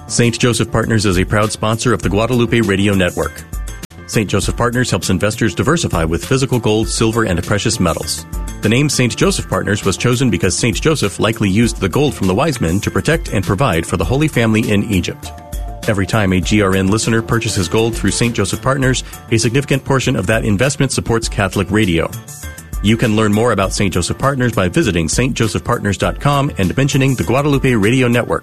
St. Joseph Partners is a proud sponsor of the Guadalupe Radio Network. St. Joseph Partners helps investors diversify with physical gold, silver, and precious metals. The name St. Joseph Partners was chosen because St. Joseph likely used the gold from the wise men to protect and provide for the Holy Family in Egypt. Every time a GRN listener purchases gold through St. Joseph Partners, a significant portion of that investment supports Catholic radio. You can learn more about St. Joseph Partners by visiting stjosephpartners.com and mentioning the Guadalupe Radio Network.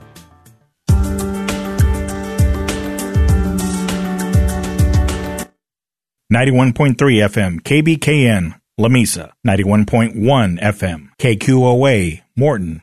91.3 FM, KBKN, Lamesa. 91.1 FM, KQOA, Morton.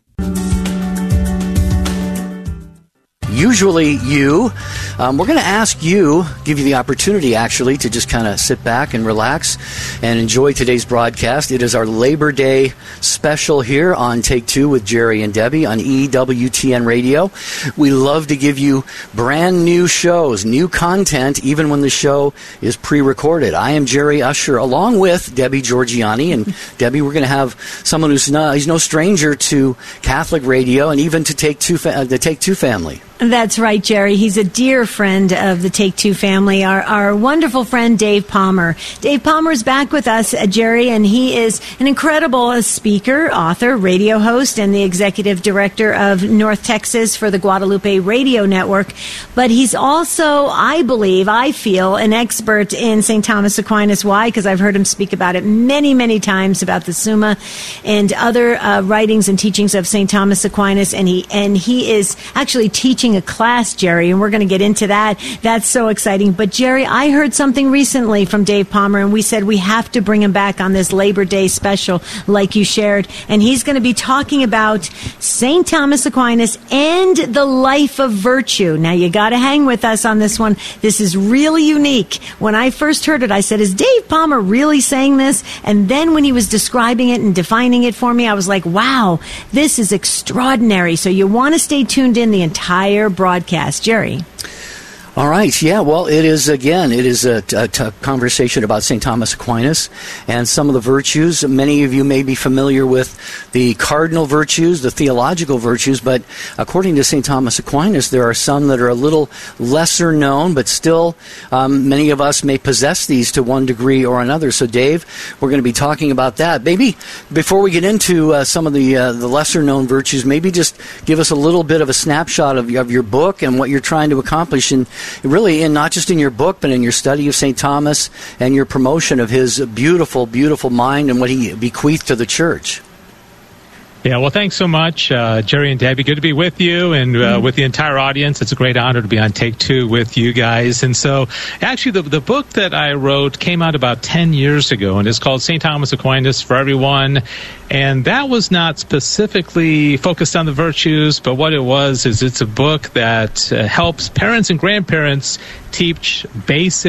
Usually we're going to ask you, give you the opportunity actually to just kind of sit back and relax and enjoy today's broadcast. It is our Labor Day special here on Take Two with Jerry and Debbie on EWTN Radio. We love to give you brand new shows, new content, even when the show is pre-recorded. I am Jerry Usher along with Debbie Georgiani. And Debbie, we're going to have someone he's no stranger to Catholic radio and even to the Take Two family. That's right, Jerry. He's a dear friend of the Take Two family, our wonderful friend Dave Palmer. Dave Palmer is back with us, Jerry, and he is an incredible speaker, author, radio host, and the executive director of North Texas for the Guadalupe Radio Network. But he's also, I feel, an expert in St. Thomas Aquinas. Why? Because I've heard him speak about it many, many times, about the Summa and other writings and teachings of St. Thomas Aquinas, and he is actually teaching a class, Jerry, and we're going to get into that. That's so exciting. But Jerry, I heard something recently from Dave Palmer, and we said we have to bring him back on this Labor Day special, like you shared. And he's going to be talking about St. Thomas Aquinas and the life of virtue. Now, you got to hang with us on this one. This is really unique. When I first heard it, I said, is Dave Palmer really saying this? And then when he was describing it and defining it for me, I was like, wow, this is extraordinary. So you want to stay tuned in the entire broadcast. Jerry. All right. Yeah, well, it is a conversation about St. Thomas Aquinas and some of the virtues. Many of you may be familiar with the cardinal virtues, the theological virtues, but according to St. Thomas Aquinas, there are some that are a little lesser known, but still many of us may possess these to one degree or another. So, Dave, we're going to be talking about that. Maybe before we get into some of the lesser known virtues, maybe just give us a little bit of a snapshot of your book and what you're trying to accomplish really, not just in your book, but in your study of St. Thomas and your promotion of his beautiful, beautiful mind and what he bequeathed to the church. Yeah, well, thanks so much, Jerry and Debbie. Good to be with you and with the entire audience. It's a great honor to be on Take Two with you guys. And so, actually, the book that I wrote came out about 10 years ago, and it's called St. Thomas Aquinas for Everyone. And that was not specifically focused on the virtues, but what it was is it's a book that helps parents and grandparents teach basic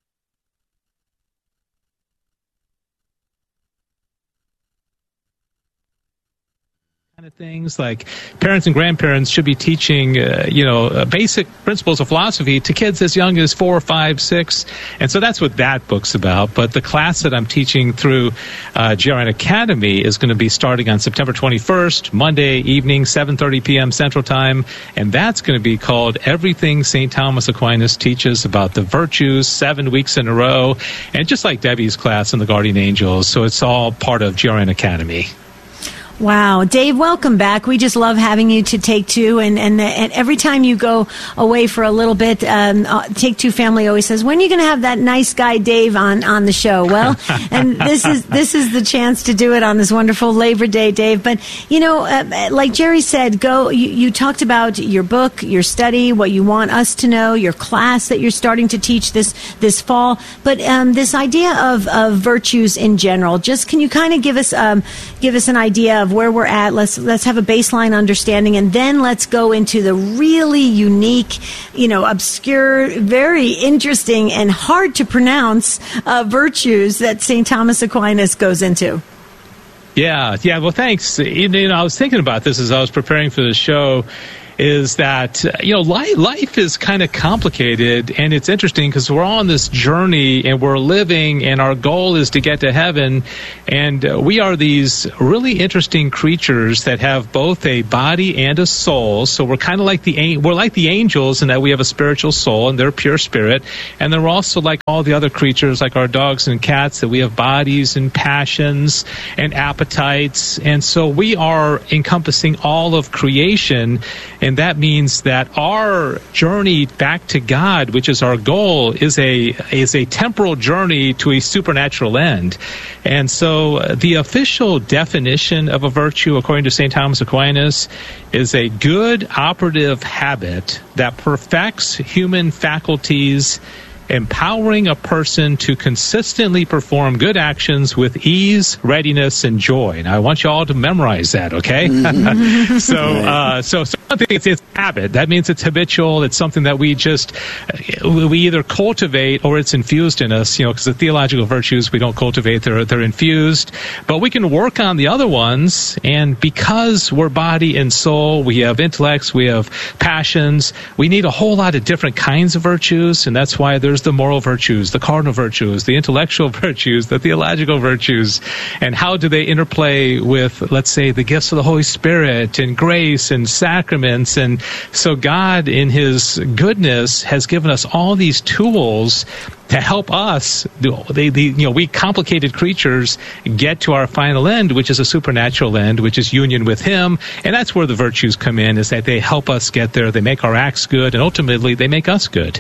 of things. Like parents and grandparents should be teaching, basic principles of philosophy to kids as young as 4, 5, 6. And so that's what that book's about. But the class that I'm teaching through GRN Academy is going to be starting on September 21st, Monday evening, 7:30 p.m. Central Time. And that's going to be called Everything St. Thomas Aquinas Teaches About the Virtues, 7 weeks in a row. And just like Debbie's class in the Guardian Angels. So it's all part of GRN Academy. Wow. Dave, welcome back. We just love having you to Take Two. And every time you go away for a little bit, Take Two family always says, when are you going to have that nice guy Dave on the show? Well, and this is the chance to do it on this wonderful Labor Day, Dave. But, like Jerry said, you talked about your book, your study, what you want us to know, your class that you're starting to teach this fall. But this idea of virtues in general, just can you kind of give us an idea of where we're at? Let's have a baseline understanding, and then let's go into the really unique, obscure, very interesting and hard to pronounce virtues that St. Thomas Aquinas goes into. Yeah. Well, thanks. I was thinking about this as I was preparing for the show. is that, life is kind of complicated, and it's interesting because we're on this journey and we're living, and our goal is to get to heaven, and we are these really interesting creatures that have both a body and a soul. So we're kind of like we're like the angels in that we have a spiritual soul and they're pure spirit, and then we're also like all the other creatures, like our dogs and cats, that we have bodies and passions and appetites, and so we are encompassing all of creation. And that means that our journey back to God, which is our goal, is a temporal journey to a supernatural end. And so the official definition of a virtue, according to St. Thomas Aquinas, is a good operative habit that perfects human faculties, empowering a person to consistently perform good actions with ease, readiness, and joy. Now, I want you all to memorize that, okay? So I think it's habit. That means it's habitual. It's something that we either cultivate or it's infused in us, because the theological virtues we don't cultivate, they're infused. But we can work on the other ones, and because we're body and soul, we have intellects, we have passions, we need a whole lot of different kinds of virtues, and that's why there's the moral virtues, the cardinal virtues, the intellectual virtues, the theological virtues, and how do they interplay with, let's say, the gifts of the Holy Spirit and grace and sacraments. And so God, in His goodness, has given us all these tools to help us, we complicated creatures, get to our final end, which is a supernatural end, which is union with Him. And that's where the virtues come in, is that they help us get there. They make our acts good, and ultimately they make us good.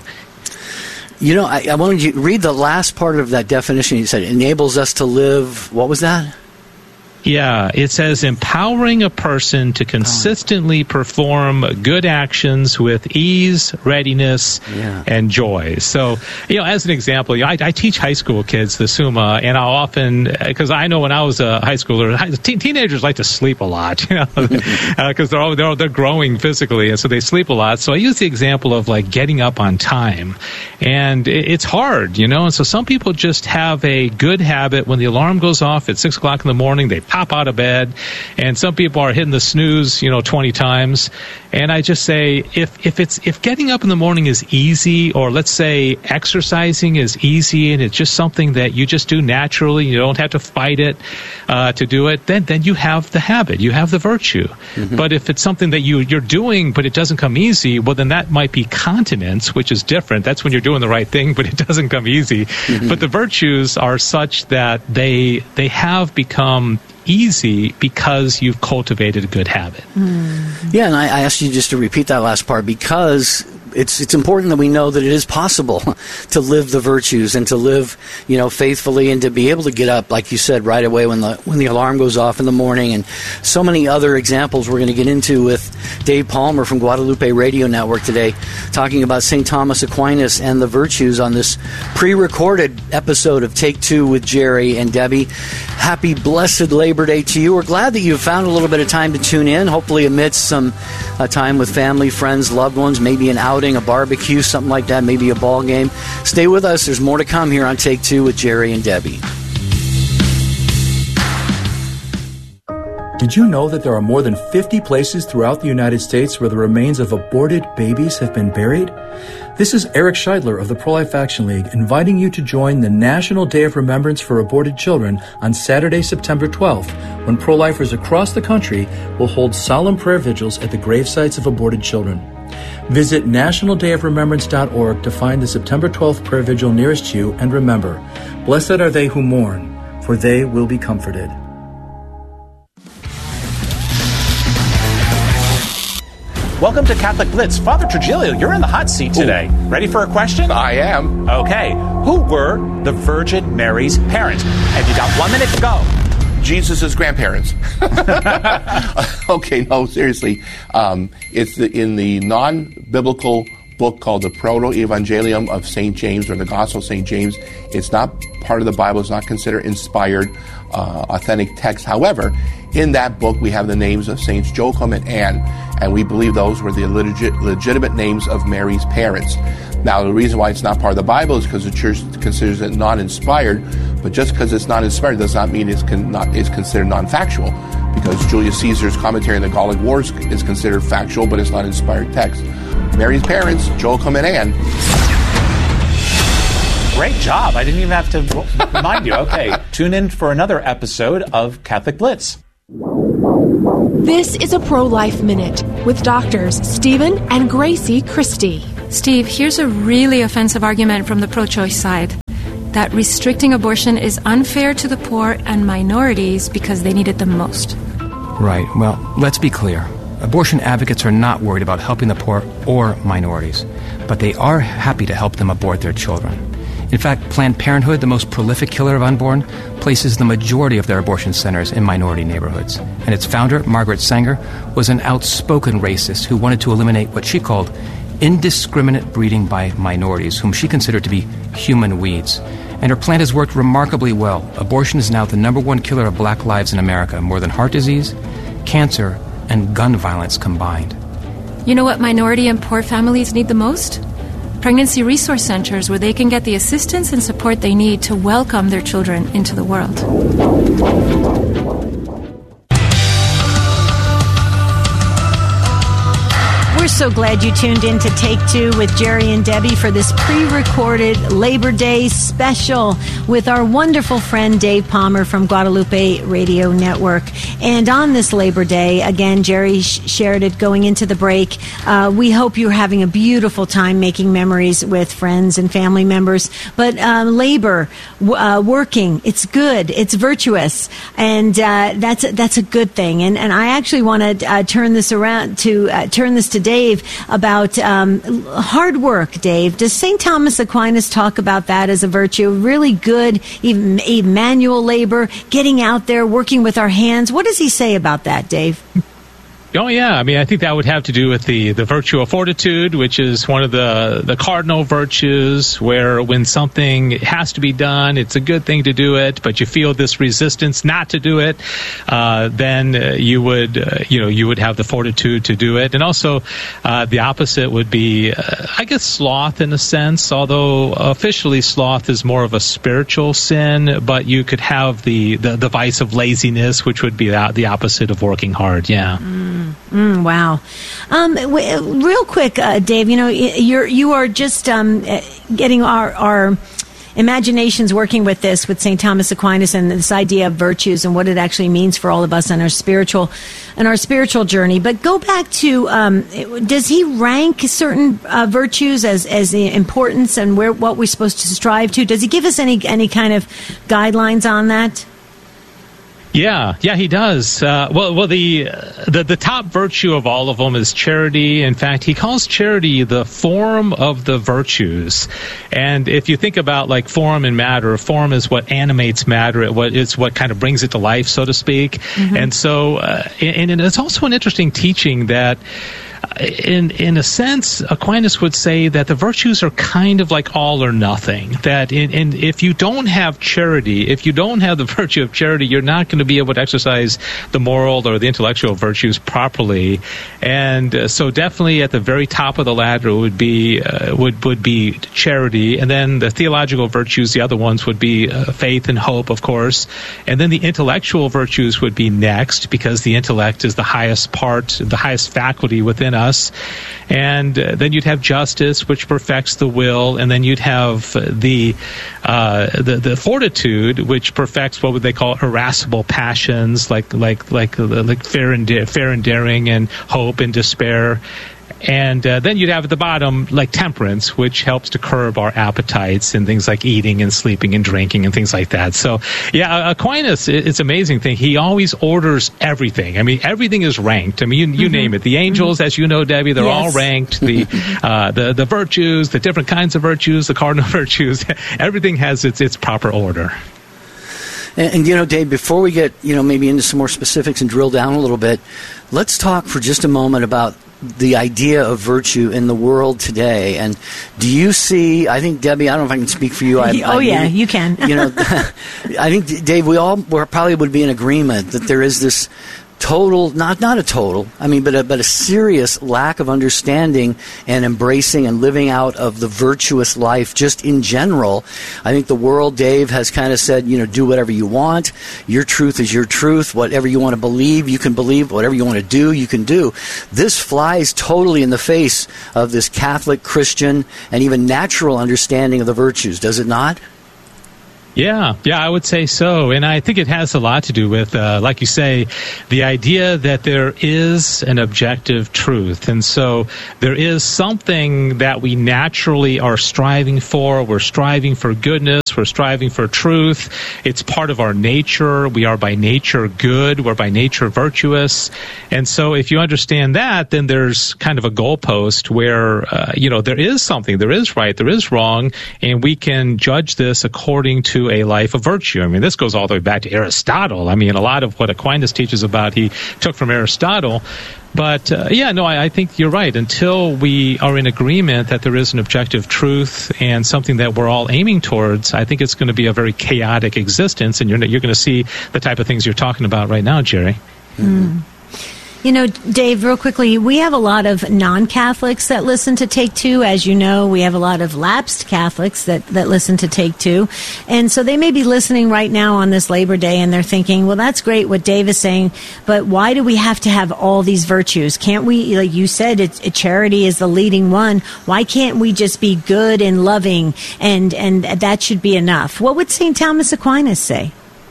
I wanted you to read the last part of that definition. You said enables us to live. What was that? Yeah, it says empowering a person to consistently perform good actions with ease, readiness, and joy. So, as an example, I teach high school kids the Summa, and I'll often, because I know when I was a high schooler, teenagers like to sleep a lot, because they're growing physically, and so they sleep a lot. So I use the example of like getting up on time, and it's hard, and so some people just have a good habit. When the alarm goes off at 6 o'clock in the morning, they pop out of bed, and some people are hitting the snooze 20 times. And I just say, if getting up in the morning is easy, or let's say exercising is easy and it's just something that you just do naturally, you don't have to fight it to do it, then you have the habit, you have the virtue. Mm-hmm. But if it's something that you're doing but it doesn't come easy, well, then that might be continence, which is different. That's when you're doing the right thing but it doesn't come easy. Mm-hmm. But the virtues are such that they have become easy because you've cultivated a good habit. Yeah, and I asked you just to repeat that last part because it's important that we know that it is possible to live the virtues and to live, faithfully, and to be able to get up, like you said, right away when the alarm goes off in the morning, and so many other examples we're going to get into with Dave Palmer from Guadalupe Radio Network today, talking about St. Thomas Aquinas and the virtues on this pre-recorded episode of Take Two with Jerry and Debbie. Happy blessed Labor Day to you. We're glad that you've found a little bit of time to tune in, hopefully amidst some time with family, friends, loved ones, maybe an outing, a barbecue, something like that, maybe a ball game. Stay with us. There's more to come here on Take Two with Jerry and Debbie. Did you know that there are more than 50 places throughout the United States where the remains of aborted babies have been buried? This is Eric Scheidler of the Pro-Life Action League inviting you to join the National Day of Remembrance for Aborted Children on Saturday, September 12th, when pro-lifers across the country will hold solemn prayer vigils at the grave sites of aborted children. Visit nationaldayofremembrance.org to find the September 12th prayer vigil nearest you, and remember, blessed are they who mourn, for they will be comforted. Welcome to Catholic Blitz. Father Trujillo, you're in the hot seat today. Ooh. Ready for a question? I am. Okay. Who were the Virgin Mary's parents? And you got 1 minute to go. Jesus' grandparents. Okay, no, seriously. It's in the non-biblical book called the Proto-Evangelium of St. James, or the Gospel of St. James. It's not part of the Bible. It's not considered inspired, authentic text. However, in that book, we have the names of Saints Joachim and Anne, and we believe those were the legitimate names of Mary's parents. Now, the reason why it's not part of the Bible is because the Church considers it non-inspired, but just because it's not inspired does not mean it's considered non-factual. because Julius Caesar's commentary on the Gallic Wars is considered factual, but it's not inspired text. Mary's parents, Joachim and Anne. Great job. I didn't even have to remind you. Okay, tune in for another episode of Catholic Blitz. This is a Pro-Life Minute with doctors Stephen and Gracie Christie. Steve, here's a really offensive argument from the pro-choice side, that restricting abortion is unfair to the poor and minorities because they need it the most. Right. Well, let's be clear. Abortion advocates are not worried about helping the poor or minorities, but they are happy to help them abort their children. In fact, Planned Parenthood, the most prolific killer of unborn, places the majority of their abortion centers in minority neighborhoods. And its founder, Margaret Sanger, was an outspoken racist who wanted to eliminate what she called indiscriminate breeding by minorities, whom she considered to be human weeds. And her plan has worked remarkably well. Abortion is now the #1 killer of black lives in America, more than heart disease, cancer, and gun violence combined. You know what minority and poor families need the most? Pregnancy resource centers where they can get the assistance and support they need to welcome their children into the world. We're so glad you tuned in to Take Two with Jerry and Debbie for this pre-recorded Labor Day special with our wonderful friend Dave Palmer from Guadalupe Radio Network. And on this Labor Day, again, Jerry shared it going into the break. We hope you're having a beautiful time making memories with friends and family members. But labor, working, it's good, it's virtuous, and that's a good thing. And I actually want to turn this to Dave about hard work. Dave, does St. Thomas Aquinas talk about that as a virtue? Really good, even manual labor, getting out there, working with our hands. What does he say about that, Dave? Oh, yeah. I mean, I think that would have to do with the virtue of fortitude, which is one of the cardinal virtues, where when something has to be done, it's a good thing to do it, but you feel this resistance not to do it, then you would have the fortitude to do it. And also, the opposite would be, I guess, sloth in a sense, although officially sloth is more of a spiritual sin, but you could have the vice of laziness, which would be the opposite of working hard. Yeah. Wow. Real quick, Dave, you are just getting our imaginations working with this, with St. Thomas Aquinas and this idea of virtues and what it actually means for all of us on our spiritual journey. But go back to, does he rank certain virtues as the importance and what we're supposed to strive to? Does he give us any kind of guidelines on that? Yeah, he does. Well, the top virtue of all of them is charity. In fact, he calls charity the form of the virtues. And if you think about like form and matter, form is what animates matter. It's what kind of brings it to life, so to speak. Mm-hmm. And so, and it's also an interesting teaching that, in a sense, Aquinas would say that the virtues are kind of like all or nothing. That if you don't have charity, if you don't have the virtue of charity, you're not going to be able to exercise the moral or the intellectual virtues properly. And so definitely at the very top of the ladder would be charity. And then the theological virtues, the other ones would be faith and hope, of course. And then the intellectual virtues would be next, because the intellect is the highest part, the highest faculty within us. And then you'd have justice, which perfects the will, and then you'd have the fortitude, which perfects what would they call irascible passions, like fear and daring, and hope and despair. And then you'd have at the bottom like temperance, which helps to curb our appetites and things like eating and sleeping and drinking and things like that. So, yeah, Aquinas, it's an amazing thing. He always orders everything. I mean, everything is ranked. I mean, you name it. The angels, as you know, Debbie, they're all ranked. The virtues, the different kinds of virtues, the cardinal virtues, everything has its proper order. And Dave, before we get, maybe into some more specifics and drill down a little bit, let's talk for just a moment about the idea of virtue in the world today. And do you see, I think, Debbie, I don't know if I can speak for you. You can. I think, Dave, we probably would be in agreement that there is this but a serious lack of understanding and embracing and living out of the virtuous life just in general. I think the world, Dave, has kind of said, do whatever you want. Your truth is your truth. Whatever you want to believe, you can believe. Whatever you want to do, you can do. This flies totally in the face of this Catholic, Christian, and even natural understanding of the virtues, does it not? Yeah, I would say so. And I think it has a lot to do with, like you say, the idea that there is an objective truth. And so there is something that we naturally are striving for. We're striving for goodness. We're striving for truth. It's part of our nature. We are by nature good. We're by nature virtuous. And so if you understand that, then there's kind of a goalpost where, there is something, there is right, there is wrong, and we can judge this according to a life of virtue. I mean, this goes all the way back to Aristotle. I mean, a lot of what Aquinas teaches about, he took from Aristotle. But, I think you're right. Until we are in agreement that there is an objective truth and something that we're all aiming towards, I think it's going to be a very chaotic existence, and you're going to see the type of things you're talking about right now, Jerry. Mm. Dave, real quickly, we have a lot of non-Catholics that listen to Take Two. As you know, we have a lot of lapsed Catholics that listen to Take Two. And so they may be listening right now on this Labor Day, and they're thinking, well, that's great what Dave is saying, but why do we have to have all these virtues? Can't we, like you said, charity is the leading one. Why can't we just be good and loving, and that should be enough? What would St. Thomas Aquinas say?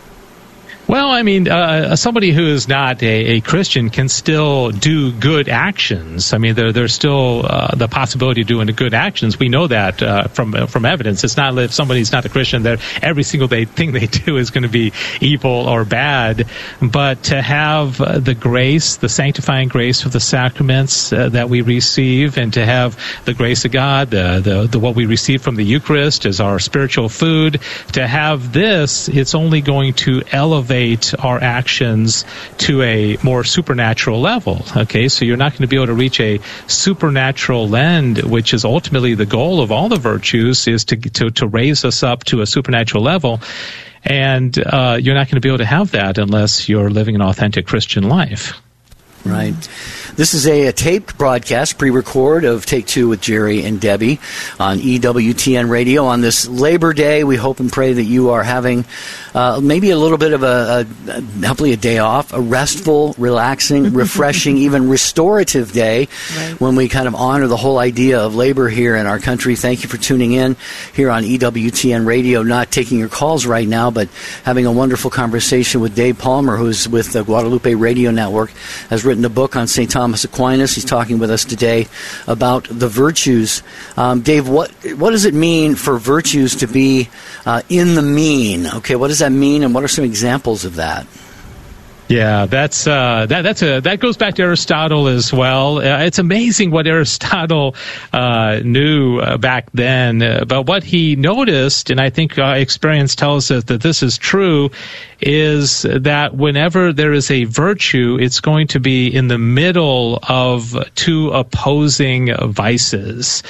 Well, I mean, somebody who is not a Christian can still do good actions. I mean, there's still the possibility of doing the good actions. We know that from evidence. It's not if somebody's not a Christian that every single thing they do is going to be evil or bad. But to have the grace, the sanctifying grace of the sacraments that we receive, and to have the grace of God, the what we receive from the Eucharist as our spiritual food, to have this, it's only going to elevate our actions to a more supernatural level. Okay, so you're not going to be able to reach a supernatural end, which is ultimately the goal of all the virtues, is to raise us up to a supernatural level. And you're not going to be able to have that unless you're living an authentic Christian life. Right. This is a taped broadcast, pre-record of Take Two with Jerry and Debbie on EWTN Radio. On this Labor Day, we hope and pray that you are having maybe a little bit of hopefully a day off, a restful, relaxing, refreshing, even restorative day, right, when we kind of honor the whole idea of labor here in our country. Thank you for tuning in here on EWTN Radio. Not taking your calls right now, but having a wonderful conversation with Dave Palmer, who's with the Guadalupe Radio Network, has written a book on St. Thomas Aquinas. He's talking with us today about the virtues. Dave, what does it mean for virtues to be in the mean? Okay, what does that mean, and what are some examples of that? Yeah, that goes back to Aristotle as well. It's amazing what Aristotle knew back then, but what he noticed, and I think experience tells us that this is true, is that whenever there is a virtue, it's going to be in the middle of two opposing vices.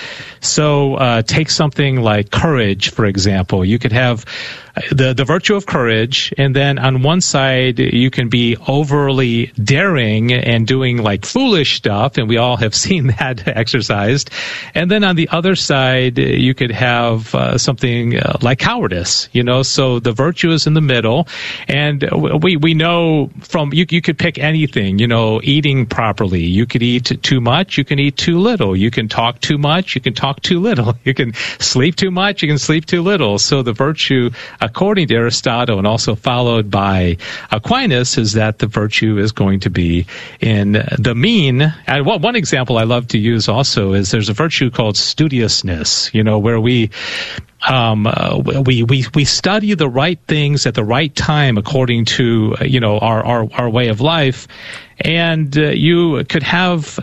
So take something like courage, for example. You could have the virtue of courage, and then on one side you can be overly daring and doing like foolish stuff, and we all have seen that exercised. And then on the other side you could have something like cowardice, so the virtue is in the middle. And we know from, you could pick anything, eating properly. You could eat too much, you can eat too little. You can talk too much, you can talk too little. You can sleep too much, you can sleep too little. So the virtue, according to Aristotle and also followed by Aquinas, is that the virtue is going to be in the mean. And one example I love to use also is there's a virtue called studiousness, where we study the right things at the right time according to our way of life, and you could have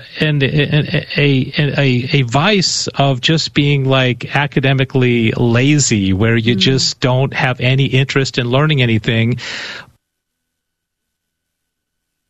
a vice of just being like academically lazy, where you just don't have any interest in learning anything.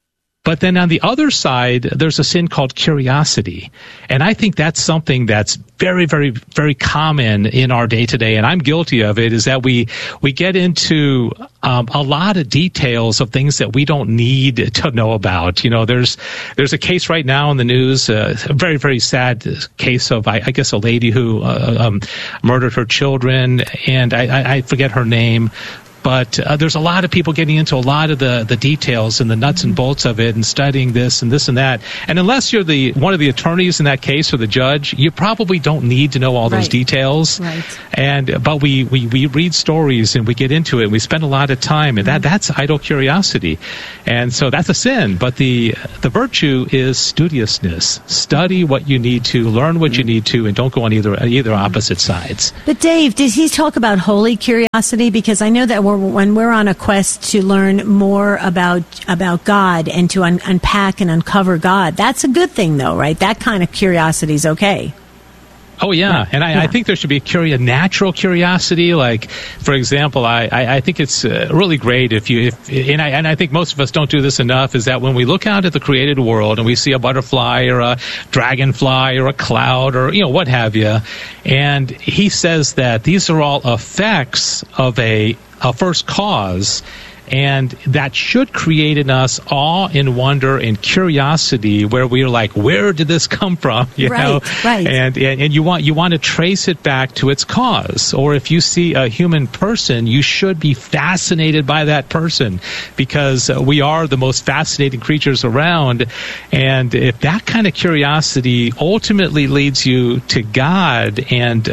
But then on the other side, there's a sin called curiosity. And I think that's something that's very, very, very common in our day-to-day, and I'm guilty of it, is that we get into a lot of details of things that we don't need to know about. You know, there's a case right now in the news, a very, very sad case of, I guess, a lady who murdered her children, and I forget her name. But there's a lot of people getting into a lot of the details and the nuts and bolts of it and studying this and that. And unless you're one of the attorneys in that case or the judge, you probably don't need to know all those details. Right. But we read stories and we get into it and we spend a lot of time, and that's idle curiosity. And so that's a sin. But the virtue is studiousness. Study what you need to, learn what you need to, and don't go on either opposite sides. But Dave, does he talk about holy curiosity? Because I know that when we're on a quest to learn more about God and to unpack and uncover God, that's a good thing, though, right? That kind of curiosity is okay. Oh, yeah. And I think there should be a natural curiosity. Like, for example, I think it's really great and I think most of us don't do this enough, is that when we look out at the created world and we see a butterfly or a dragonfly or a cloud or, what have you, and he says that these are all effects of a first cause, and that should create in us awe and wonder and curiosity, where we're like, where did this come from? You know? Right. And you want to trace it back to its cause. Or if you see a human person, you should be fascinated by that person, because we are the most fascinating creatures around. And if that kind of curiosity ultimately leads you to God and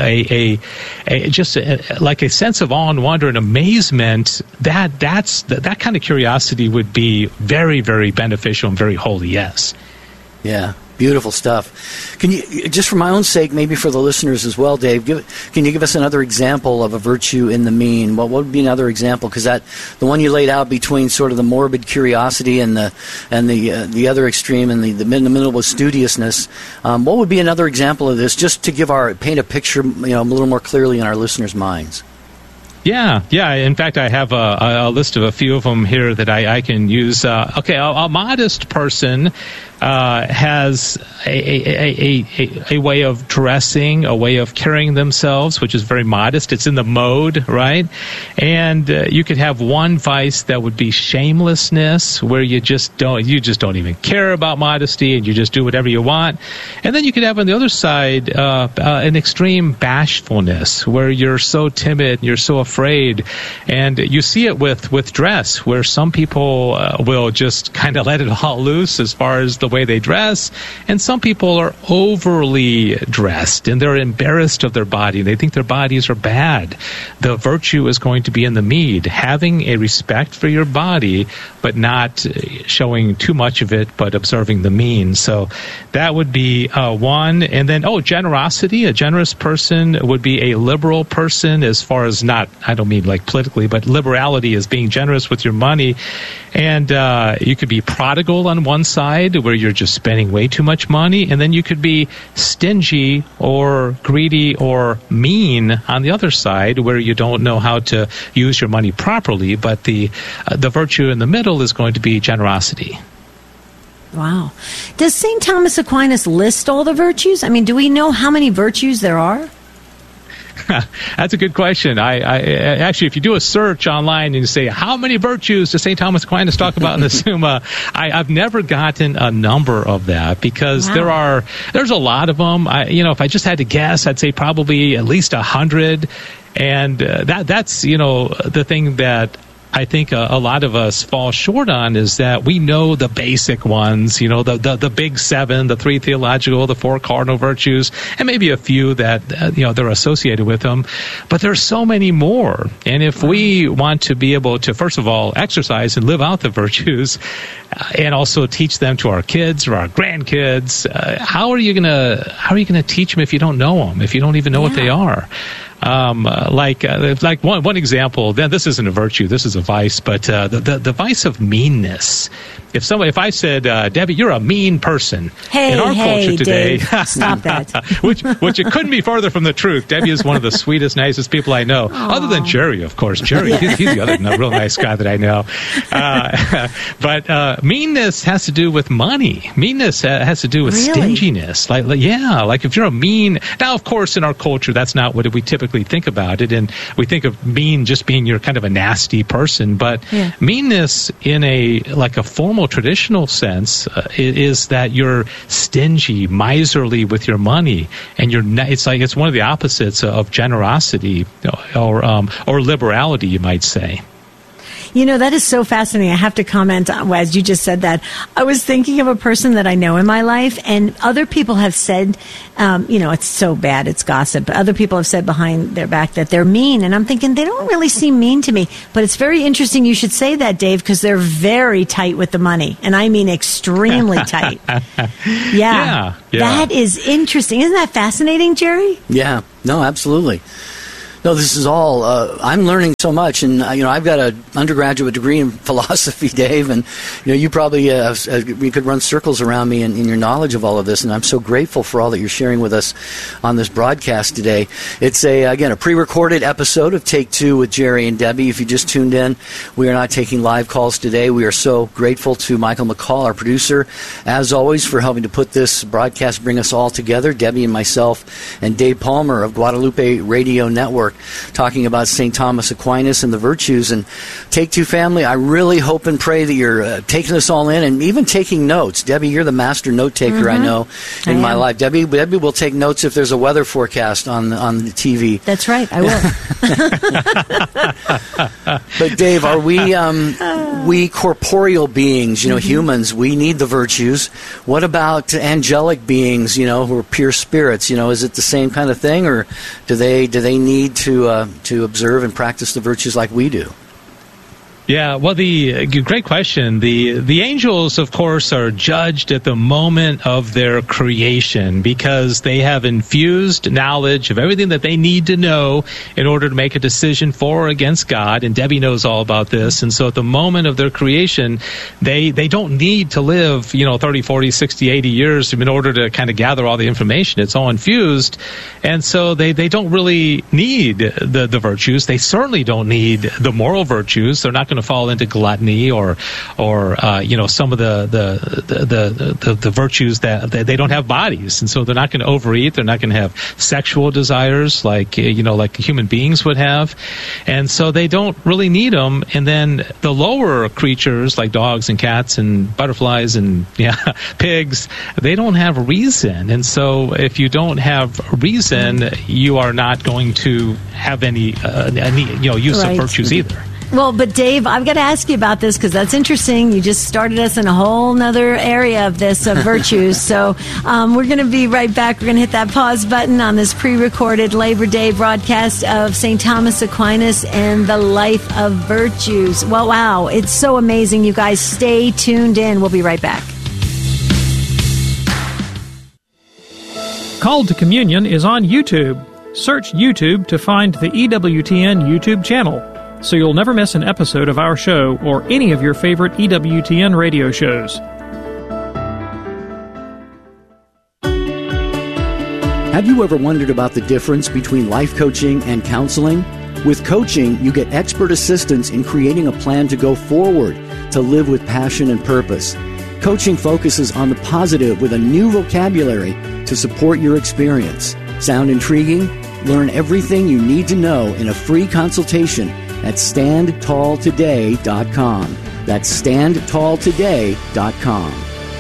like a sense of awe and wonder and amazement, that kind of curiosity would be very, very beneficial and very holy, yes. Yeah, beautiful stuff. Can you, just for my own sake, maybe for the listeners as well, Dave, can you give us another example of a virtue in the mean? What would be another example? Because the one you laid out between sort of the morbid curiosity and the other extreme, and the middle was studiousness. What would be another example of this, just to paint a picture, a little more clearly in our listeners' minds? Yeah. In fact, I have a list of a few of them here that I can use. A modest person has a way of dressing, a way of carrying themselves, which is very modest. It's in the mode, right? And you could have one vice that would be shamelessness, where you just don't even care about modesty, and you just do whatever you want. And then you could have on the other side an extreme bashfulness, where you're so timid, you're so afraid. And you see it with dress, where some people will just kind of let it all loose as far as the way they dress, and some people are overly dressed and they're embarrassed of their body. They think their bodies are bad. The virtue is going to be in the mead, having a respect for your body, but not showing too much of it, but observing the mean. So that would be one. And then, generosity. A generous person would be a liberal person, as far as I don't mean like politically, but liberality is being generous with your money. And you could be prodigal on one side, where you're just spending way too much money, and then you could be stingy or greedy or mean on the other side, where you don't know how to use your money properly. But the virtue in the middle is going to be generosity. Wow. Does St. Thomas Aquinas list all the virtues? I mean, do we know how many virtues there are? That's a good question. I actually, if you do a search online and you say, how many virtues does St. Thomas Aquinas talk about in the Summa, I've never gotten a number of that, because there's a lot of them. If I just had to guess, I'd say probably at least 100. And that's the thing that I think a lot of us fall short on, is that we know the basic ones, the big seven, the 3 theological, the 4 cardinal virtues, and maybe a few that, they're associated with them. But there's so many more. And if we want to be able to, first of all, exercise and live out the virtues, and also teach them to our kids or our grandkids, how are you going to teach them if you don't know them, if you don't even know what they are? Like one example. This isn't a virtue. This is a vice. But the vice of meanness. If I said, Debbie, you're a mean person. In our culture today, Dave, stop that. which it couldn't be farther from the truth. Debbie is one of the sweetest, nicest people I know, other than Jerry, of course. Jerry, he's the other real nice guy that I know. But meanness has to do with money. Meanness has to do with stinginess. Like if you're a mean. Now, of course, in our culture, that's not what we typically think about it, and we think of mean just being you're kind of a nasty person. But meanness in a formal traditional sense is that you're stingy, miserly with your money, and it's one of the opposites of generosity or liberality, you might say. You know, that is so fascinating. I have to comment as you just said that. I was thinking of a person that I know in my life, and other people have said, it's so bad, it's gossip, but other people have said behind their back that they're mean, and I'm thinking they don't really seem mean to me. But it's very interesting you should say that, Dave, because they're very tight with the money, and I mean extremely tight. Yeah. That is interesting. Isn't that fascinating, Jerry? Yeah. No, absolutely. No, this is all, I'm learning so much, and, I've got an undergraduate degree in philosophy, Dave, and, you probably, we could run circles around me in your knowledge of all of this, and I'm so grateful for all that you're sharing with us on this broadcast today. It's a pre-recorded episode of Take Two with Jerry and Debbie. If you just tuned in, we are not taking live calls today. We are so grateful to Michael McCall, our producer, as always, for helping to put this broadcast, bring us all together, Debbie and myself, and Dave Palmer of Guadalupe Radio Network, talking about St. Thomas Aquinas and the virtues. And Take Two family, I really hope and pray that you're taking this all in and even taking notes. Debbie, you're the master note taker, I know, in my life. Debbie will take notes if there's a weather forecast on the TV. That's right, I will. But Dave, are we corporeal beings, humans, we need the virtues. What about angelic beings, who are pure spirits? Is it the same kind of thing, or do they need to observe and practice the virtues like we do? Yeah, well, great question. The angels, of course, are judged at the moment of their creation because they have infused knowledge of everything that they need to know in order to make a decision for or against God. And Debbie knows all about this. And so at the moment of their creation, they don't need to live, 30, 40, 60, 80 years in order to kind of gather all the information. It's all infused. And so they don't really need the virtues. They certainly don't need the moral virtues. They're not going to fall into gluttony or some of the virtues that they don't have bodies, and so they're not going to overeat. They're not going to have sexual desires like human beings would have, and so they don't really need them. And then the lower creatures like dogs and cats and butterflies and pigs, they don't have reason, and so if you don't have reason, you are not going to have any use of virtues either. Well, but Dave, I've got to ask you about this because that's interesting. You just started us in a whole nother area of this, of virtues. So we're going to be right back. We're going to hit that pause button on this pre-recorded Labor Day broadcast of St. Thomas Aquinas and the Life of Virtues. Well, wow. It's so amazing. You guys stay tuned in. We'll be right back. Called to Communion is on YouTube. Search YouTube to find the EWTN YouTube channel, so you'll never miss an episode of our show or any of your favorite EWTN radio shows. Have you ever wondered about the difference between life coaching and counseling? With coaching, you get expert assistance in creating a plan to go forward, to live with passion and purpose. Coaching focuses on the positive with a new vocabulary to support your experience. Sound intriguing? Learn everything you need to know in a free consultation at StandTallToday.com. That's StandTallToday.com.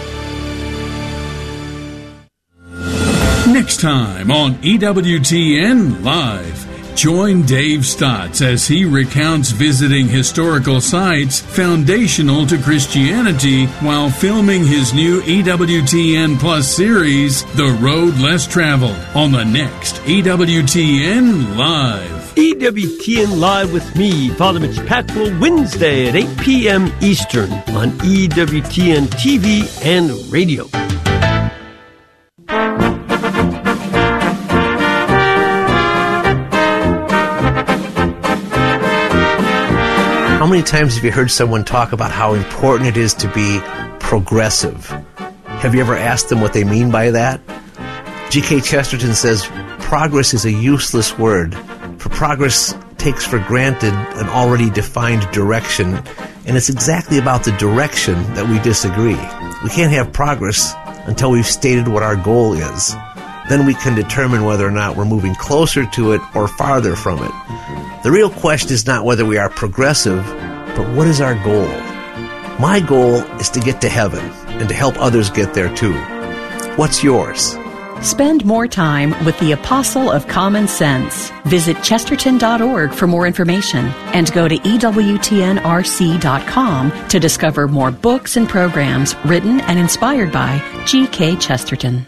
Next time on EWTN Live, join Dave Stotts as he recounts visiting historical sites foundational to Christianity while filming his new EWTN Plus series, The Road Less Traveled, on the next EWTN Live. EWTN Live with me, Father Mitch Pactwell, Wednesday at 8 p.m. Eastern on EWTN TV and radio. How many times have you heard someone talk about how important it is to be progressive? Have you ever asked them what they mean by that? G.K. Chesterton says, progress is a useless word, for progress takes for granted an already defined direction, and it's exactly about the direction that we disagree. We can't have progress until we've stated what our goal is. Then we can determine whether or not we're moving closer to it or farther from it. The real question is not whether we are progressive, but what is our goal? My goal is to get to heaven and to help others get there too. What's yours? Spend more time with the Apostle of Common Sense. Visit Chesterton.org for more information and go to EWTNRC.com to discover more books and programs written and inspired by G.K. Chesterton.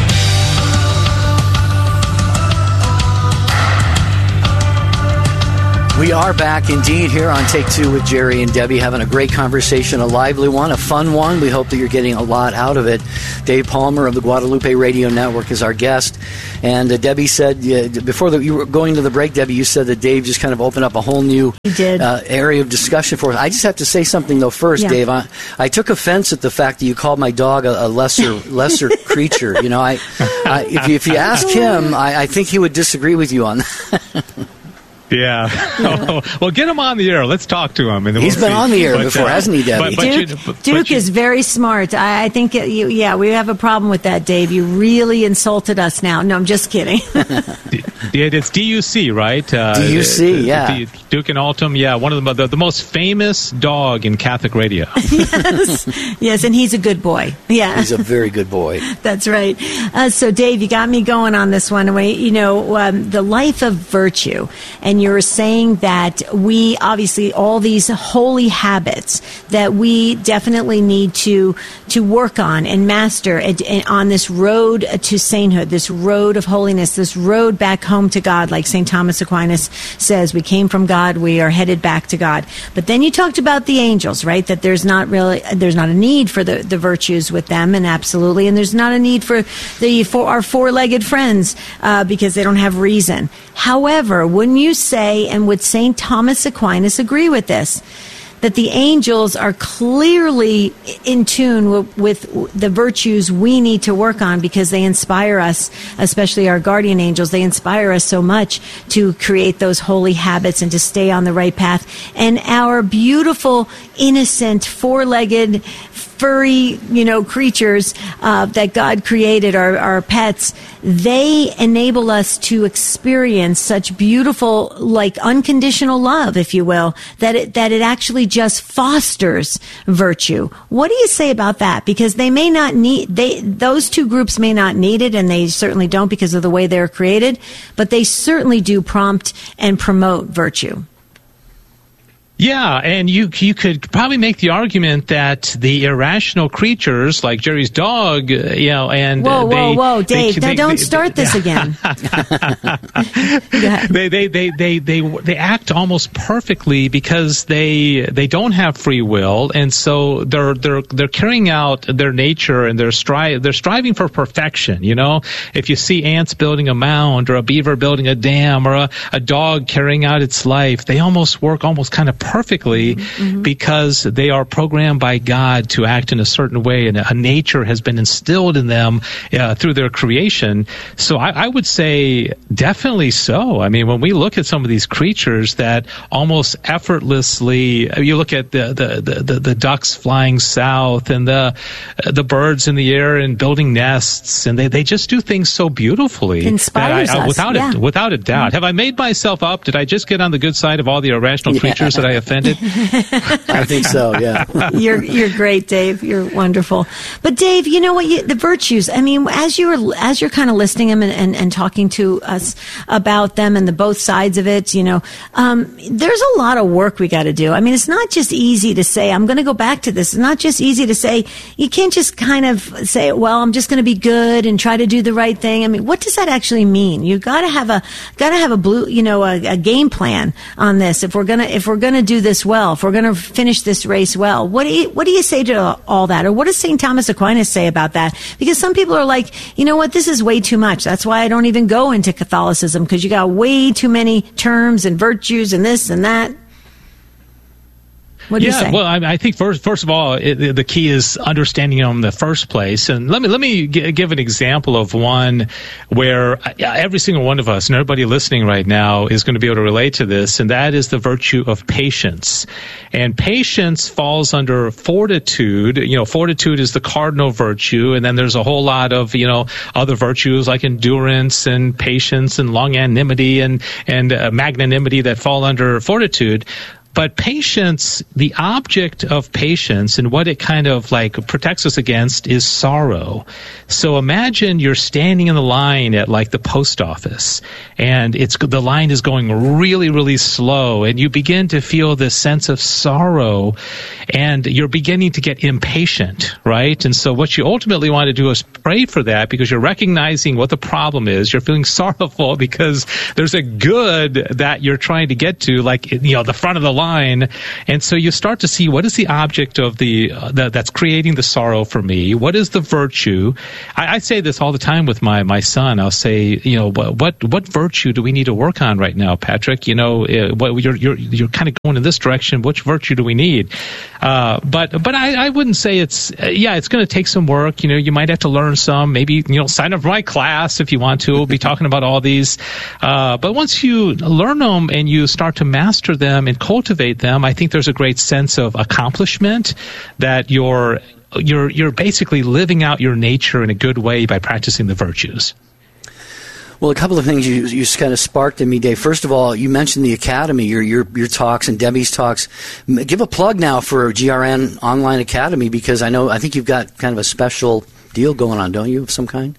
We are back indeed here on Take Two with Jerry and Debbie, having a great conversation, a lively one, a fun one. We hope that you're getting a lot out of it. Dave Palmer of the Guadalupe Radio Network is our guest. And Debbie said, before you were going to the break, Debbie, you said that Dave just kind of opened up a whole new area of discussion for us. I just have to say something, though, first, Dave. I took offense at the fact that you called my dog a lesser creature. You know, if you ask him, I think he would disagree with you on that. Yeah. Well, get him on the air. Let's talk to him. And He's been on the air before, hasn't he, Debbie? Duke is very smart. I think, we have a problem with that, Dave. You really insulted us now. No, I'm just kidding. It's DUC, right? DUC, yeah. Duke and Altum, one of the most famous dog in Catholic radio. Yes, and he's a good boy. Yeah. He's a very good boy. That's right. So, Dave, you got me going on this one. The life of virtue. And you're saying that we, obviously, all these holy habits that we definitely need to work on and master on this road to sainthood, this road of holiness, this road back home to God, like St. Thomas Aquinas says, we came from God, we are headed back to God. But then you talked about the angels, right? That there's not a need for the virtues with them, and absolutely, and there's not a need for our four-legged friends because they don't have reason. However, wouldn't you say, and would St. Thomas Aquinas agree with this, that the angels are clearly in tune with the virtues we need to work on because they inspire us, especially our guardian angels, they inspire us so much to create those holy habits and to stay on the right path. And our beautiful, innocent, four-legged, furry, creatures that God created, our pets, they enable us to experience such beautiful, like unconditional love, if you will, that it actually just fosters virtue. What do you say about that? Because they may not those two groups may not need it, and they certainly don't because of the way they're created, but they certainly do prompt and promote virtue. Yeah, and you could probably make the argument that the irrational creatures like Jerry's dog, and whoa, Dave, don't start this again. They act almost perfectly because they don't have free will, and so they're carrying out their nature, and they're striving for perfection. If you see ants building a mound, or a beaver building a dam, or a dog carrying out its life, they almost work kind of perfectly because they are programmed by God to act in a certain way, and a nature has been instilled in them through their creation. So I would say definitely so. I mean, when we look at some of these creatures that almost effortlessly, you look at the ducks flying south, and the birds in the air and building nests, and they just do things so beautifully. Inspires us, without a doubt. Have I made myself up? Did I just get on the good side of all the irrational creatures that I offended? I think so, yeah. You're great, Dave. You're wonderful. But Dave, you know what? The virtues, I mean, as you're kind of listing them and talking to us about them and the both sides of it, there's a lot of work we got to do. I mean, it's not just easy to say, I'm going to go back to this. It's not just easy to say, you can't just kind of say, well, I'm just going to be good and try to do the right thing. I mean, what does that actually mean? You got to have a a game plan on this. If we're going to do this well, if we're going to finish this race well, what do you say to all that? Or what does St. Thomas Aquinas say about that? Because some people are like, you know what, this is way too much. That's why I don't even go into Catholicism, because you got way too many terms and virtues and this and that. What do you say? Well, I think first of all, the key is understanding them in the first place. And let me give an example of one where every single one of us and everybody listening right now is going to be able to relate to this, and that is the virtue of patience. And patience falls under fortitude. Fortitude is the cardinal virtue, and then there's a whole lot of other virtues like endurance and patience and longanimity and magnanimity that fall under fortitude. But patience, the object of patience and what it kind of like protects us against is sorrow. So imagine you're standing in the line at like the post office, and the line is going really, really slow, and you begin to feel this sense of sorrow, and you're beginning to get impatient, right? And so what you ultimately want to do is pray for that, because you're recognizing what the problem is. You're feeling sorrowful because there's a good that you're trying to get to, like the front of the line. And so you start to see, what is the object of that's creating the sorrow for me? What is the virtue? I say this all the time with my son. I'll say, what virtue do we need to work on right now, Patrick? You're kind of going in this direction. Which virtue do we need? But I wouldn't say it's going to take some work. You might have to learn some. Maybe sign up for my class if you want to. We'll be talking about all these. But once you learn them and you start to master them and cultivate them, I think there's a great sense of accomplishment that you're basically living out your nature in a good way by practicing the virtues. Well, a couple of things you kind of sparked in me, Dave. First of all, you mentioned the Academy, your talks and Debbie's talks. Give a plug now for GRN Online Academy, because I think you've got kind of a special deal going on, don't you, of some kind?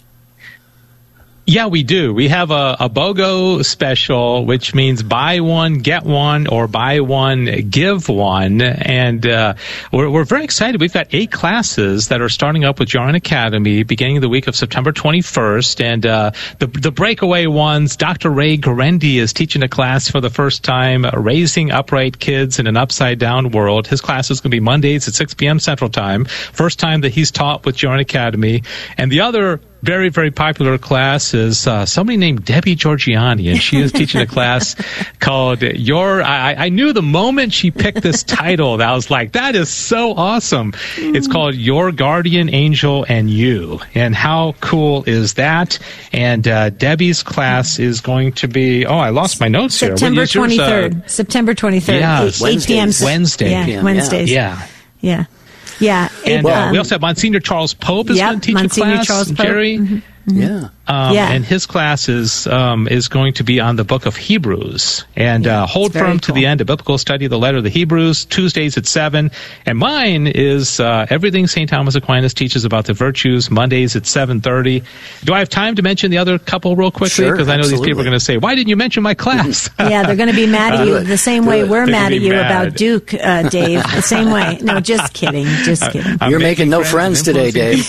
Yeah, we do. We have a BOGO special, which means buy one, get one, or buy one, give one. And we're very excited. We've got 8 classes that are starting up with GRN Academy beginning the week of September 21st. And the breakaway ones, Dr. Ray Guarendi is teaching a class for the first time, Raising Upright Kids in an Upside-Down World. His class is going to be Mondays at 6 p.m. Central Time. First time that he's taught with GRN Academy. And the other very, very popular class is somebody named Debbie Georgiani, and she is teaching a class called I knew the moment she picked this title that I was like, that is so awesome. It's called Your Guardian Angel and You. And how cool is that? And Debbie's class is going to be, I lost my notes September here. 23rd. September 23rd. Yeah, 8 p.m. Wednesday. Yeah, Wednesdays. Yeah. And we also have Monsignor Charles Pope is going to teach Monsignor a class, Charles Pope. Jerry. Mm-hmm. Yeah. And his class is going to be on the book of Hebrews. And hold firm to the end, a biblical study of the letter of the Hebrews, Tuesdays at 7. And mine is everything St. Thomas Aquinas teaches about the virtues, Mondays at 7:30. Do I have time to mention the other couple real quickly? Sure, because I know these people are going to say, why didn't you mention my class? Yeah, they're going to be mad at you the same way we're mad at you about Duke, Dave. The same way. No, just kidding. Just kidding. You're making no friends today, Dave.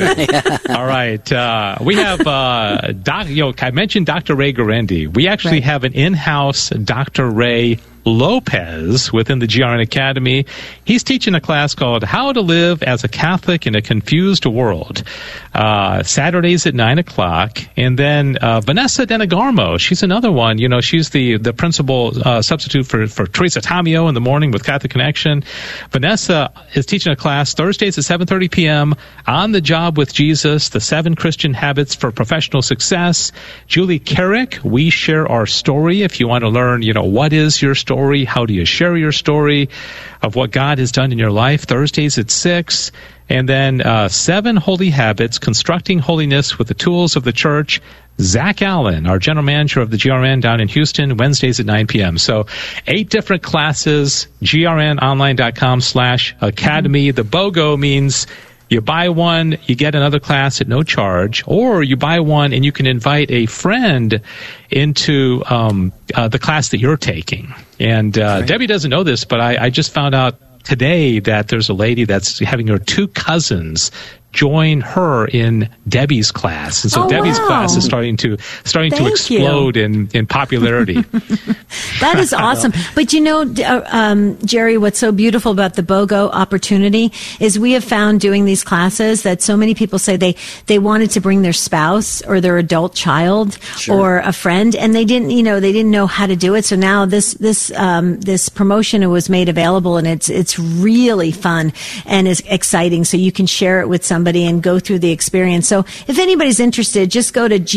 All right. We have, I mentioned Dr. Ray Guarendi. We actually have an in-house Dr. Ray Lopez within the GRN Academy. He's teaching a class called How to Live as a Catholic in a Confused World. Saturdays at 9 o'clock. And then Vanessa Denegarmo, she's another one. She's the principal substitute for Teresa Tamio in the morning with Catholic Connection. Vanessa is teaching a class Thursdays at 7:30 p.m. on the job with Jesus, the 7 Christian habits for professional success. Julie Carrick, We Share Our Story. If you want to learn, what is your story? How do you share your story of what God has done in your life? Thursdays at 6. And then 7 Holy Habits, Constructing Holiness with the Tools of the Church. Zach Allen, our general manager of the GRN down in Houston, Wednesdays at 9 p.m. So 8 different classes, grnonline.com/academy. The BOGO means you buy one, you get another class at no charge, or you buy one and you can invite a friend into the class that you're taking. And Debbie doesn't know this, but I just found out today that there's a lady that's having her 2 cousins join her in Debbie's class. And so Debbie's class is starting to explode in popularity. That is awesome. But Jerry, what's so beautiful about the BOGO opportunity is we have found doing these classes that so many people say they wanted to bring their spouse or their adult child or a friend, and they didn't know how to do it. So now this promotion was made available, and it's really fun and is exciting. So you can share it with somebody and go through the experience. So if anybody's interested, just go to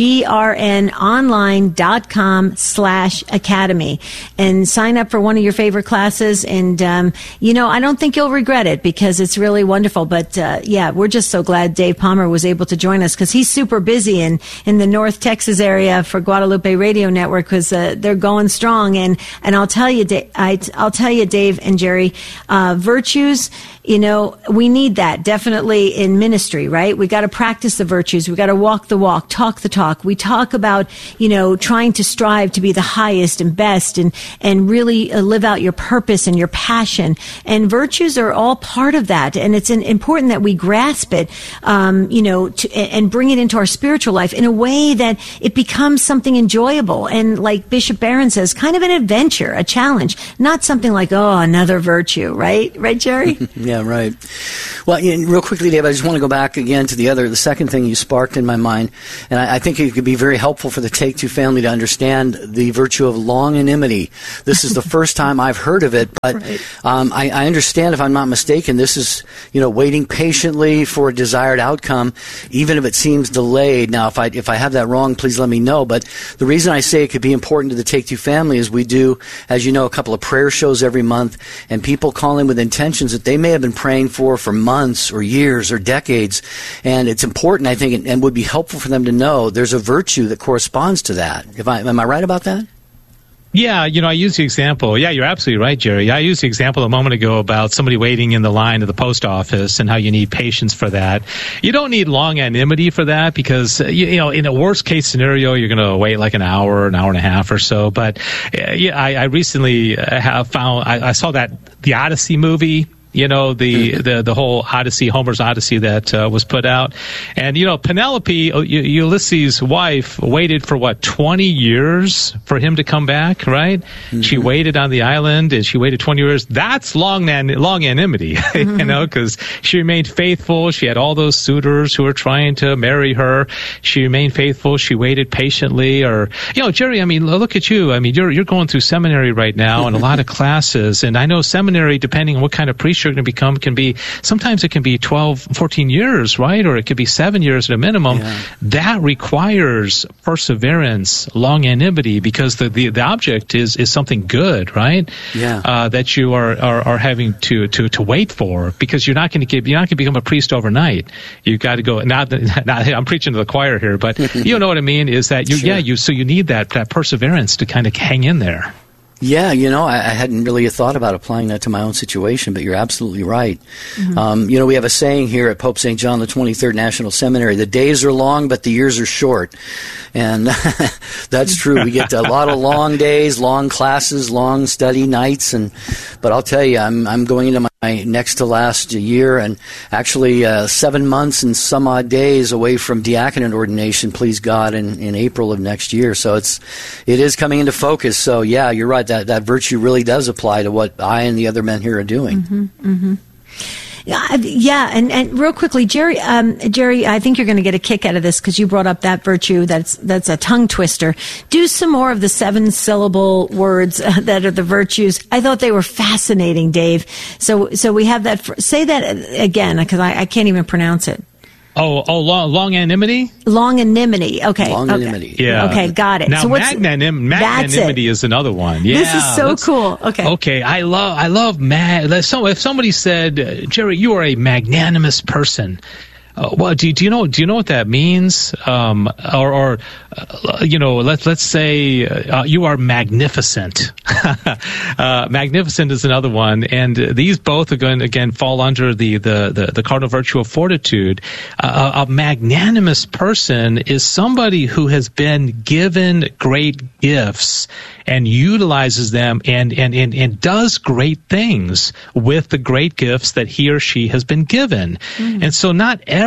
grnonline.com/academy and sign up for one of your favorite classes. And, I don't think you'll regret it because it's really wonderful. But, we're just so glad Dave Palmer was able to join us because he's super busy in the North Texas area for Guadalupe Radio Network because they're going strong. And I'll tell you, Dave and Jerry, virtues, we need that definitely in ministry, right? We got to practice the virtues. We got to walk the walk, talk the talk. We talk about, trying to strive to be the highest and best and really live out your purpose and your passion. And virtues are all part of that. And it's important that we grasp it, and bring it into our spiritual life in a way that it becomes something enjoyable. And like Bishop Barron says, kind of an adventure, a challenge, not something like, another virtue, right? Right, Jerry? Yeah, right. Well, real quickly, Dave, I just want to go back again to the second thing you sparked in my mind. And I think it could be very helpful for the Take Two family to understand the virtue of longanimity. This is the first time I've heard of it, but I understand, if I'm not mistaken, this is, waiting patiently for a desired outcome, even if it seems delayed. Now, if I have that wrong, please let me know. But the reason I say it could be important to the Take Two family is we do, as you know, a couple of prayer shows every month, and people call in with intentions that they may have been praying for months or years or decades. And it's important, I think, and would be helpful for them to know there's a virtue that corresponds to that. Am I right about that? Yeah, I use the example. Yeah, you're absolutely right, Jerry. I used the example a moment ago about somebody waiting in the line at the post office and how you need patience for that. You don't need longanimity for that because, in a worst case scenario, you're going to wait like an hour and a half or so. But I recently have found, I saw the Odyssey movie. The whole Odyssey, Homer's Odyssey that was put out. And, Penelope, Ulysses' wife, waited for 20 years for him to come back, right? Mm-hmm. She waited on the island and she waited 20 years. That's longanimity, because she remained faithful. She had all those suitors who were trying to marry her. She remained faithful. She waited patiently. Or, Jerry, look at you. You're going through seminary right now and a lot of classes. And I know seminary, depending on what kind of priest you're going to become, sometimes it can be 12, 14 years, right? Or it could be 7 years at a minimum. Yeah. That requires perseverance, longanimity, because the object is something good, right? Yeah. That you are having to wait for, because you're not going to become a priest overnight. You've got to go. Not I'm preaching to the choir here, but you know what I mean. Is that so you need that perseverance to kind of hang in there. Yeah, I hadn't really thought about applying that to my own situation, but you're absolutely right. Mm-hmm. We have a saying here at Pope St. John the 23rd National Seminary: the days are long, but the years are short. And that's true. We get a lot of long days, long classes, long study nights. But I'll tell you, I'm going into my next to last year, and actually 7 months and some odd days away from diaconate ordination, please God, in April of next year. So it is coming into focus. So yeah, you're right. That virtue really does apply to what I and the other men here are doing. Mm-hmm, mm-hmm. Yeah, and real quickly, Jerry, I think you're going to get a kick out of this because you brought up that virtue. That's a tongue twister. Do some more of the 7-syllable words that are the virtues. I thought they were fascinating, Dave. So we have that. Say that again because I can't even pronounce it. Longanimity? Longanimity. Okay. Longanimity. Okay. Yeah. Okay, got it. Now, so magnanimity is another one. Yeah. This is so cool. Okay. Okay. I love So if somebody said, Jerry, you are a magnanimous person. Well, do you know what that means? Let's say you are magnificent. Magnificent is another one, and these both are going to again fall under the cardinal virtue of fortitude. A magnanimous person is somebody who has been given great gifts and utilizes them and does great things with the great gifts that he or she has been given. Mm. And so not everybody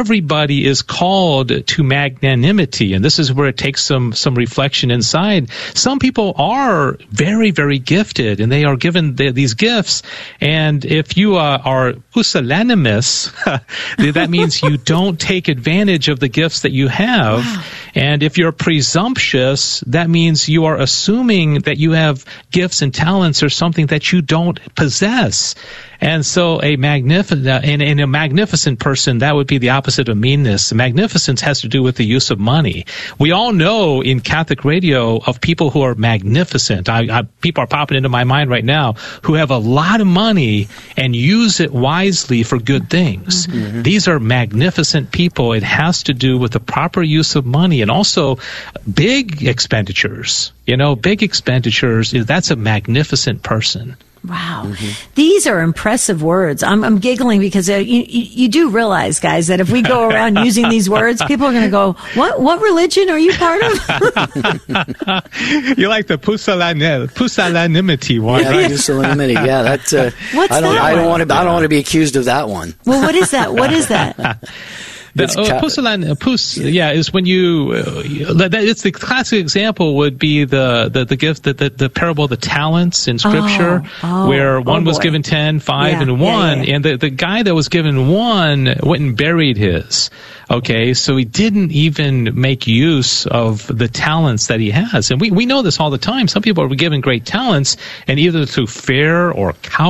everybody is called to magnanimity, and this is where it takes some reflection inside. Some people are very, very gifted, and they are given these gifts, and if you are pusillanimous, that means you don't take advantage of the gifts that you have. Wow. And if you're presumptuous, that means you are assuming that you have gifts and talents or something that you don't possess. And so a magnificent person, that would be the opposite of meanness. Magnificence has to do with the use of money. We all know in Catholic radio of people who are magnificent. People are popping into my mind right now who have a lot of money and use it wisely for good things. Mm-hmm. These are magnificent people. It has to do with the proper use of money and also big expenditures. Big expenditures, that's a magnificent person. Wow. Mm-hmm. These are impressive words. I'm giggling because you do realize, guys, that if we go around using these words, people are going to go, what religion are you part of? You like the pusillanimity one, right? Pusillanimity. Yeah, that's what's I don't that I don't want to be accused of that one. Well, what is that? What is that? Is when you. It's the classic example would be the gift the parable of the talents in Scripture, where one was given 10, 5, and 1, and the guy that was given 1 went and buried his. Okay, so he didn't even make use of the talents that he has, and we know this all the time. Some people are given great talents, and either through fear or cowardice